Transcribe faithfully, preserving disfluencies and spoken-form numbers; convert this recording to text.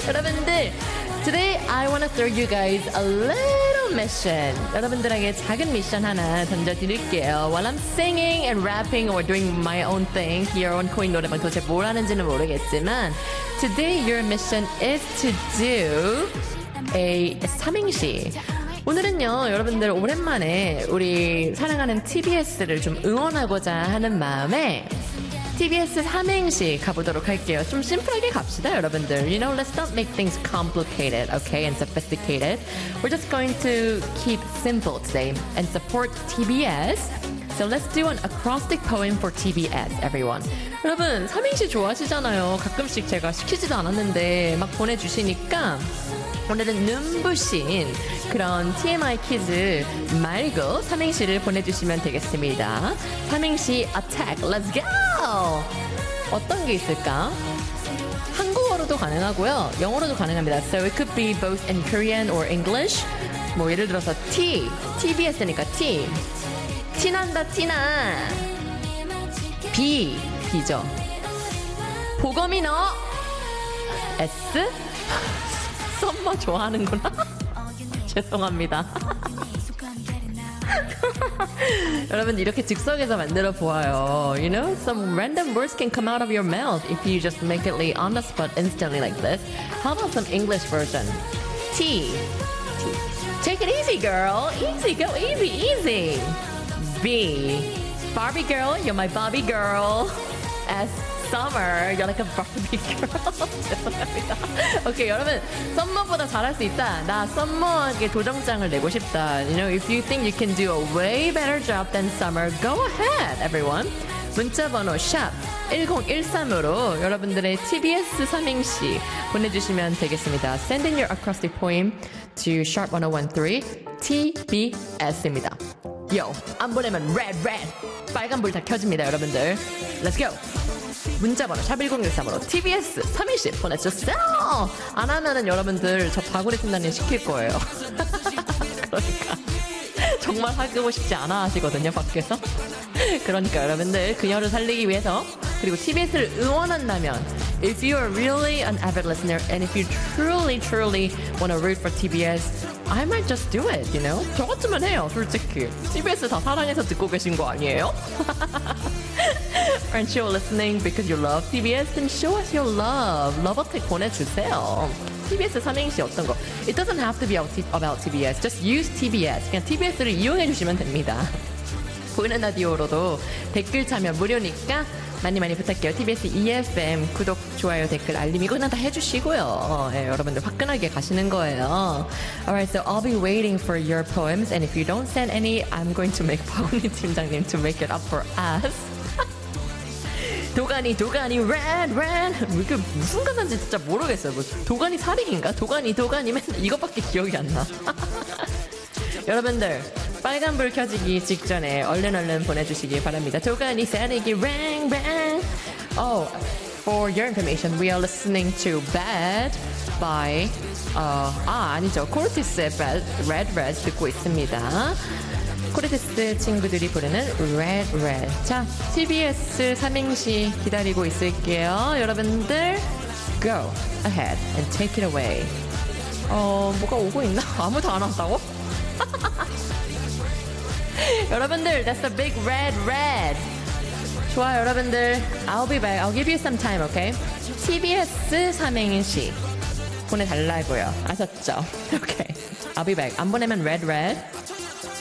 여러분들, today I want to throw you guys a little mission. 여러분들에게 작은 미션 하나 던져드릴게요. While I'm singing and rapping or doing my own thing here on 코인 노래방 도대체 뭘 하는지는 모르겠지만 today your mission is to do a 삼행시. 오늘은요, 여러분들 오랜만에 우리 사랑하는 티비에스를 좀 응원하고자 하는 마음에 티비에스 삼행시 가보도록 할게요. 좀 심플하게 갑시다, 여러분들. You know, let's not make things complicated, okay, and sophisticated. We're just going to keep simple today and support 티비에스. So let's do an acrostic poem for 티비에스, everyone. 여러분, 삼행시 좋아하시잖아요. 가끔씩 제가 시키지도 않았는데 막 보내주시니까 오늘은 눈부신 그런 티엠아이 퀴즈 말고 삼행시를 보내주시면 되겠습니다. 삼행시 attack, let's go! 어떤 게 있을까? 한국어로도 가능하고요. 영어로도 가능합니다. So it could be both in Korean or English. 뭐 예를 들어서 T, 티비에스니까 T. 티난다, 티나. B, B죠. 보검이 너. S. 썸머 좋아하는구나. 죄송합니다. 여러분 이렇게 즉석에서 만들어 보아요. You know, some random words can come out of your mouth if you just make it like on the spot instantly like this. How about some English version? T. T. Take it easy, girl. Easy, go easy, easy. B. Barbie girl, you're my Barbie girl. S. Summer, you're like a Barbie girl. 죄송합니다. 오케이, 여러분, 썸머보다 잘할 수 있다. 나 썸머에게 도전장을 내고 싶다. You know, if you think you can do a way better job than Summer, go ahead, everyone. 문자번호 샵 일공일삼으로 여러분들의 티비에스 삼행시 보내주시면 되겠습니다. Send in your acrostic poem to sharp 천십삼 티비에스입니다. Yo, 안 보내면 red, red. 빨간불 다 켜집니다, 여러분들. Let's go. 문자번호 샵일공일삼으로 티비에스 삼행시 보내주세요. 안 하면은 여러분들 저 바구니 팀장님 시킬 거예요. 그러니까 정말 하고 싶지 않아 하시거든요, 밖에서. 그러니까 여러분들 그녀를 살리기 위해서 그리고 티비에스를 응원한다면 if you are really an avid listener and if you truly truly want to root for 티비에스 I might just do it, you know? 저 같으면 해요, 솔직히. 티비에스 다 사랑해서 듣고 계신 거 아니에요? Aren't you listening because you love 티비에스? Then show us your love. Love attack 보내주세요. 티비에스 삼행시 어떤 거? It doesn't have to be about 티비에스. Just use 티비에스. 그냥 티비에스를 이용해 주시면 됩니다. 보이는 라디오로도 댓글 참여 무료니까 많이 많이 부탁해요. 티비에스 이에프엠 구독, 좋아요, 댓글, 알림 이거 그냥 다 해주시고요. 네, 여러분들 화끈하게 가시는 거예요. Alright, so I'll be waiting for your poems and if you don't send any, I'm going to make 바구니 팀장님 to make it up for us. 도가니 도가니 red red 이게 무슨 가사인지 진짜 모르겠어요. 뭐 도가니 사릭인가? 도가니 도가니 맨날 이것밖에 기억이 안 나. 여러분들 빨간불 켜지기 직전에 얼른 얼른 보내주시기 바랍니다. 도가니 사릭이 ring ring. Oh, for your information, we are listening to Bad by 어, 아 아니죠, 코르티스의 Bad Red Red 듣고 있습니다. 코르티스 친구들이 부르는 Red Red. 자, 티비에스 삼행시 기다리고 있을게요. 여러분들 go ahead and take it away. 어, 뭐가 오고 있나? 아무도 안 왔다고? 여러분들, that's the big red red. 좋아요, 여러분들. I'll be back. I'll give you some time, okay? 티비에스 삼행시 보내달라고요. 아셨죠? Okay. I'll be back. 안 보내면 red red.